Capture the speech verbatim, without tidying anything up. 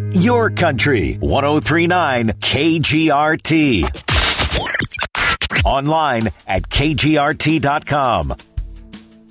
Your country. ten thirty-nine K G R T. Online at K G R T dot com.